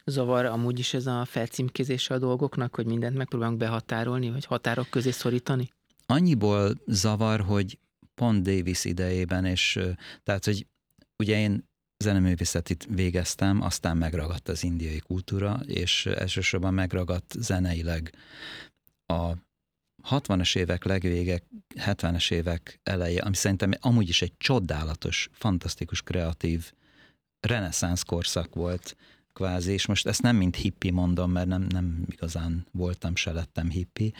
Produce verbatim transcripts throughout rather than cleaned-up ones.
zavar amúgy is ez a felcímkézése a dolgoknak, hogy mindent megpróbálunk behatárolni, vagy határok közé szorítani? Annyiból zavar, hogy pont Davis idejében, és tehát, hogy ugye én zeneművészetit végeztem, aztán megragadt az indiai kultúra, és elsősorban megragadt zeneileg a hatvanas évek legvége, hetvenes évek eleje, ami szerintem amúgy is egy csodálatos, fantasztikus, kreatív reneszánsz korszak volt, kvázi, és most ezt nem mint hippi mondom, mert nem, nem igazán voltam, se lettem hippi,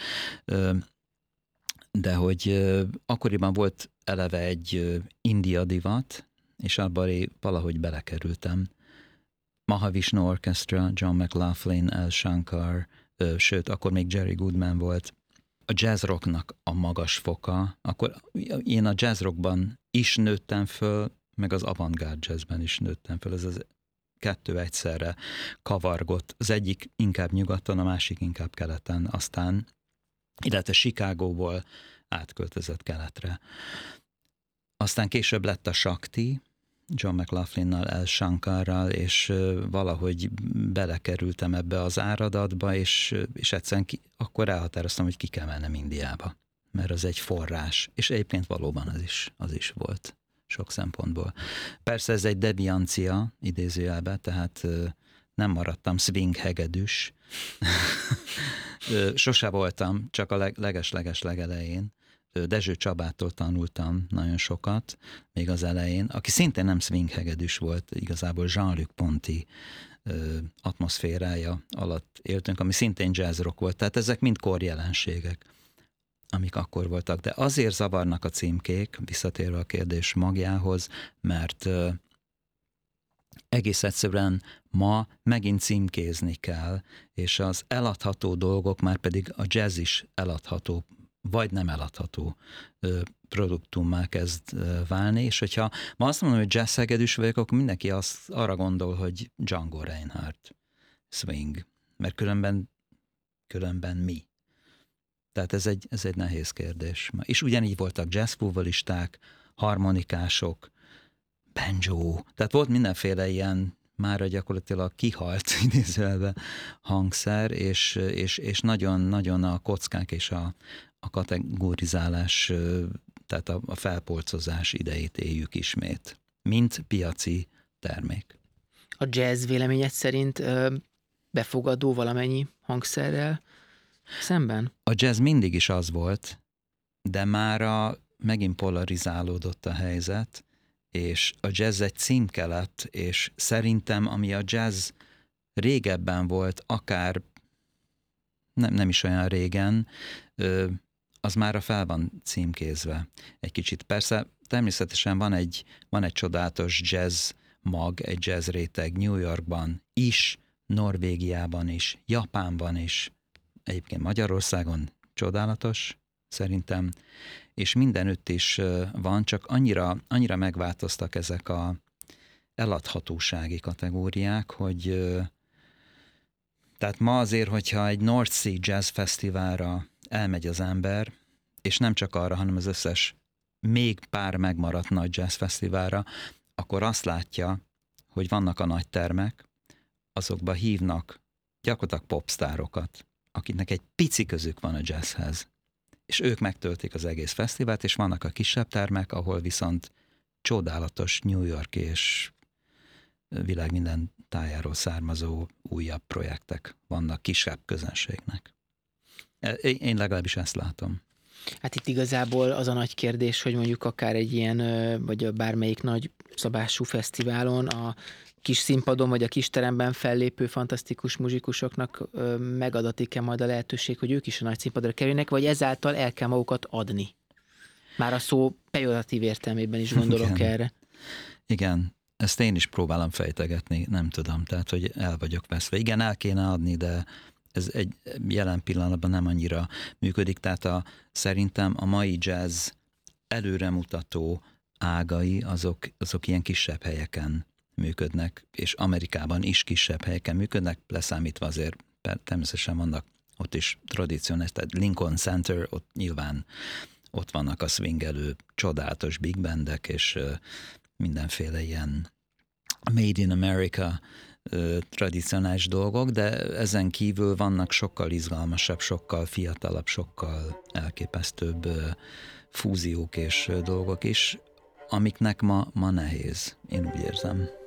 de hogy akkoriban volt eleve egy India divat, és abban valahogy belekerültem. Mahavishnu Orchestra, John McLaughlin, Al Shankar, sőt, akkor még Jerry Goodman volt. A jazz rocknak a magas foka, akkor én a jazz rockban is nőttem föl, meg az avantgárd jazzben is nőttem föl. Ez az kettő egyszerre kavargott. Az egyik inkább nyugaton, a másik inkább keleten, aztán illetve Chicagóból átköltözött keletre. Aztán később lett a Shakti, John McLaughlinnal, Al Shankarral, és valahogy belekerültem ebbe az áradatba, és, és egyszerűen ki, akkor elhatároztam, hogy ki kell mennem Indiába, mert az egy forrás, és egyébként valóban az is, az is volt sok szempontból. Persze ez egy deviancia, idézőjelbe, tehát nem maradtam swing hegedűs. Sose voltam, csak a leg, leges-leges legelején. Dezső Csabától tanultam nagyon sokat, még az elején, aki szintén nem swing hegedűs volt, igazából Jean-Luc Ponty atmoszférája alatt éltünk, ami szintén jazz rock volt. Tehát ezek mind korjelenségek, amik akkor voltak. De azért zavarnak a címkék, visszatérve a kérdés magjához, mert egész egyszerűen ma megint címkézni kell, és az eladható dolgok már pedig a jazz is eladható, vagy nem eladható produktummá kezd válni, és hogyha ma azt mondom, hogy jazz hegedűs vagyok, akkor mindenki azt, arra gondol, hogy Django Reinhardt swing, mert különben, különben mi? Tehát ez egy, ez egy nehéz kérdés. És ugyanígy voltak jazzfúvolisták, harmonikások, banjo, tehát volt mindenféle ilyen mára gyakorlatilag kihalt idézőjelbe hangszer, és, és, és nagyon-nagyon a kockák és a, a kategorizálás, tehát a, a felpolcozás idejét éljük ismét, mint piaci termék. A jazz véleményed szerint befogadó valamennyi hangszerrel szemben? A jazz mindig is az volt, de mára megint polarizálódott a helyzet, és a jazz egy címke lett, és szerintem, ami a jazz régebben volt, akár nem, nem is olyan régen, az már fel van címkézve egy kicsit. Persze természetesen van egy, van egy csodálatos jazz mag, egy jazz réteg New Yorkban is, Norvégiában is, Japánban is, egyébként Magyarországon csodálatos, szerintem, és mindenütt is van, csak annyira, annyira megváltoztak ezek a eladhatósági kategóriák, hogy tehát ma azért, hogyha egy North Sea Jazz Fesztiválra elmegy az ember, és nem csak arra, hanem az összes még pár megmaradt nagy jazz fesztiválra, akkor azt látja, hogy vannak a nagy termek, azokba hívnak gyakorlatilag popstárokat, akiknek egy pici közük van a jazzhez. És ők megtöltik az egész fesztivált, és vannak a kisebb termek, ahol viszont csodálatos New York és világ minden tájáról származó újabb projektek vannak kisebb közönségnek. Én legalábbis ezt látom. Hát itt igazából az a nagy kérdés, hogy mondjuk akár egy ilyen, vagy bármelyik nagy szabású fesztiválon a kis színpadon, vagy a kis teremben fellépő fantasztikus muzsikusoknak megadatik-e majd a lehetőség, hogy ők is a nagy színpadra kerülnek, vagy ezáltal el kell magukat adni? Már a szó pejoratív értelmében is gondolok Igen. erre. Igen, ezt én is próbálom fejtegetni, nem tudom, tehát, hogy el vagyok veszve. Igen, el kéne adni, de ez egy jelen pillanatban nem annyira működik, tehát a, szerintem a mai jazz előremutató ágai, azok, azok ilyen kisebb helyeken működnek, és Amerikában is kisebb helyeken működnek, leszámítva azért természetesen vannak ott is tradícionális, tehát Lincoln Center, ott nyilván ott vannak a swingelő csodálatos big bandek, és mindenféle ilyen Made in America ö, tradicionális dolgok, de ezen kívül vannak sokkal izgalmasabb, sokkal fiatalabb, sokkal elképesztőbb ö, fúziók és ö, dolgok is, amiknek ma, ma nehéz, én úgy érzem.